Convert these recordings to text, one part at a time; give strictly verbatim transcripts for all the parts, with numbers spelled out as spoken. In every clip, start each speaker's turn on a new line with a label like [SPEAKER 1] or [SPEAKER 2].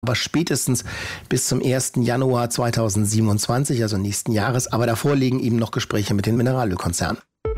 [SPEAKER 1] aber spätestens bis zum ersten Januar zweitausendsiebenundzwanzig, also nächsten Jahres. Aber davor liegen eben noch Gespräche mit den Mineralölkonzernen.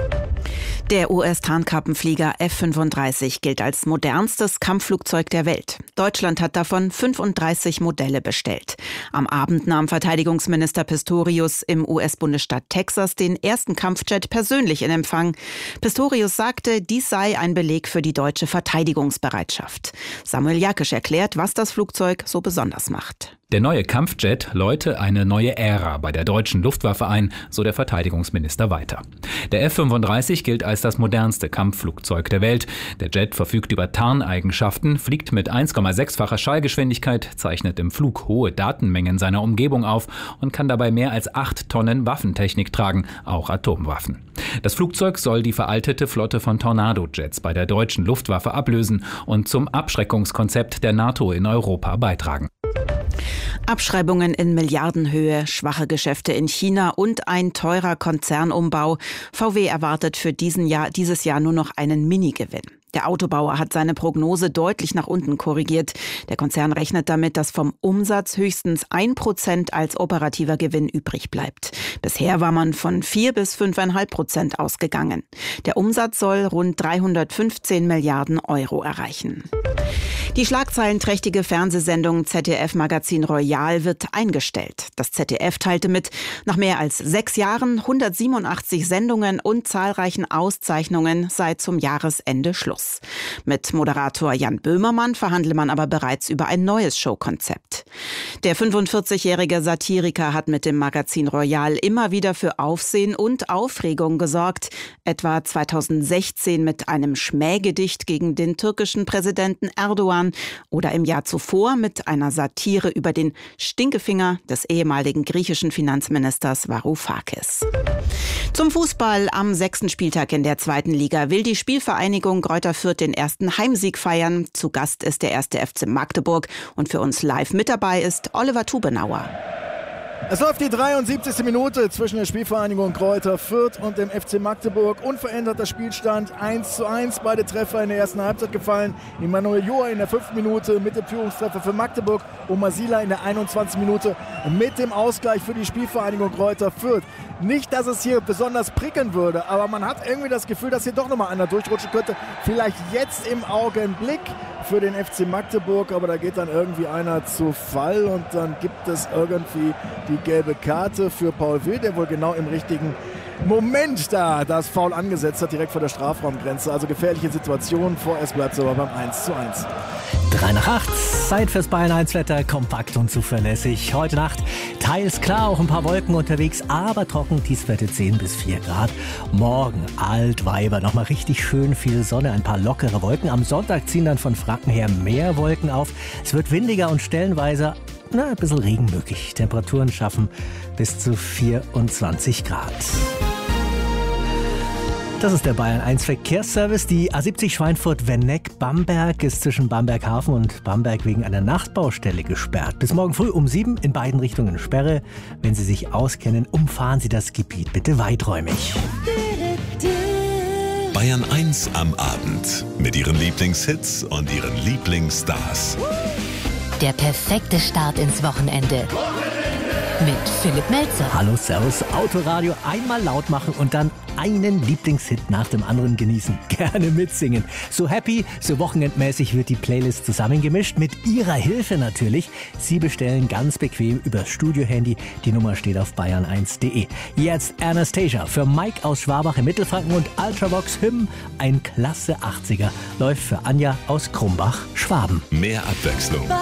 [SPEAKER 2] Der U S-Tarnkappenflieger F fünfunddreißig gilt als modernstes Kampfflugzeug der Welt. Deutschland hat davon fünfunddreißig Modelle bestellt. Am Abend nahm Verteidigungsminister Pistorius im U S-Bundesstaat Texas den ersten Kampfjet persönlich in Empfang. Pistorius sagte, dies sei ein Beleg für die deutsche Verteidigungsbereitschaft. Samuel Jakisch erklärt, was das Flugzeug so besonders macht.
[SPEAKER 3] Der neue Kampfjet läute eine neue Ära bei der deutschen Luftwaffe ein, so der Verteidigungsminister weiter. Der F fünfunddreißig gilt als das modernste Kampfflugzeug der Welt. Der Jet verfügt über Tarneigenschaften, fliegt mit eins Komma sechs-facher Schallgeschwindigkeit, zeichnet im Flug hohe Datenmengen seiner Umgebung auf und kann dabei mehr als acht Tonnen Waffentechnik tragen, auch Atomwaffen. Das Flugzeug soll die veraltete Flotte von Tornado-Jets bei der deutschen Luftwaffe ablösen und zum Abschreckungskonzept der NATO in Europa beitragen.
[SPEAKER 2] Abschreibungen in Milliardenhöhe, schwache Geschäfte in China und ein teurer Konzernumbau. V W erwartet für diesen Jahr, dieses Jahr nur noch einen Minigewinn. Der Autobauer hat seine Prognose deutlich nach unten korrigiert. Der Konzern rechnet damit, dass vom Umsatz höchstens ein Prozent als operativer Gewinn übrig bleibt. Bisher war man von vier bis fünfeinhalb Prozent ausgegangen. Der Umsatz soll rund dreihundertfünfzehn Milliarden Euro erreichen. Die schlagzeilenträchtige Fernsehsendung Z D F-Magazin Royal wird eingestellt. Das Z D F teilte mit, nach mehr als sechs Jahren, hundertsiebenundachtzig Sendungen und zahlreichen Auszeichnungen sei zum Jahresende Schluss. Mit Moderator Jan Böhmermann verhandle man aber bereits über ein neues Showkonzept. Der fünfundvierzigjährige Satiriker hat mit dem Magazin Royal immer wieder für Aufsehen und Aufregung gesorgt, etwa zweitausendsechzehn mit einem Schmähgedicht gegen den türkischen Präsidenten Erdogan oder im Jahr zuvor mit einer Satire über den Stinkefinger des ehemaligen griechischen Finanzministers Varoufakis. Zum Fußball am sechsten Spieltag in der zweiten Liga will die Spielvereinigung Greuther Fürth den ersten Heimsieg feiern. Zu Gast ist der erste F C Magdeburg und für uns live mit dabei ist Oliver Tubenauer.
[SPEAKER 4] Es läuft die dreiundsiebzigste Minute zwischen der Spielvereinigung Greuther Fürth und dem F C Magdeburg. Unveränderter Spielstand eins zu eins. Beide Treffer in der ersten Halbzeit gefallen. Immanuel Joa in der fünften Minute mit dem Führungstreffer für Magdeburg. Und Masila in der einundzwanzigsten Minute mit dem Ausgleich für die Spielvereinigung Greuther Fürth. Nicht, dass es hier besonders prickeln würde, aber man hat irgendwie das Gefühl, dass hier doch nochmal einer durchrutschen könnte. Vielleicht jetzt im Augenblick für den F C Magdeburg, aber da geht dann irgendwie einer zu Fall und dann gibt es irgendwie die gelbe Karte für Paul Will, der wohl genau im richtigen Moment da das Foul angesetzt hat, direkt vor der Strafraumgrenze. Also gefährliche Situation, vorerst bleibt es aber beim eins zu eins.
[SPEAKER 5] drei nach acht, Zeit fürs Bayern eins Wetter, kompakt und zuverlässig. Heute Nacht teils klar, auch ein paar Wolken unterwegs, aber trocken, Tiefstwerte zehn bis vier Grad. Morgen Altweiber, nochmal richtig schön viel Sonne, ein paar lockere Wolken. Am Sonntag ziehen dann von Franken her mehr Wolken auf. Es wird windiger und stellenweise na, ein bisschen Regen möglich. Temperaturen schaffen bis zu vierundzwanzig Grad. Das ist der Bayern eins Verkehrsservice. Die A siebzig Schweinfurt-Wenneck-Bamberg ist zwischen Bamberg-Hafen und Bamberg wegen einer Nachtbaustelle gesperrt. Bis morgen früh um sieben in beiden Richtungen Sperre. Wenn Sie sich auskennen, umfahren Sie das Gebiet bitte weiträumig.
[SPEAKER 6] Bayern eins am Abend mit Ihren Lieblingshits und Ihren Lieblingsstars.
[SPEAKER 7] Der perfekte Start ins Wochenende. Mit Philipp Melzer.
[SPEAKER 5] Hallo, servus. Autoradio einmal laut machen und dann einen Lieblingshit nach dem anderen genießen. Gerne mitsingen. So happy, so wochenendmäßig wird die Playlist zusammengemischt. Mit Ihrer Hilfe natürlich. Sie bestellen ganz bequem übers Studiohandy. Die Nummer steht auf bayern eins punkt de. Jetzt Anastasia für Mike aus Schwabach im Mittelfranken und Ultravox Hymn. Ein klasse achtziger läuft für Anja aus Krumbach, Schwaben.
[SPEAKER 6] Mehr Abwechslung,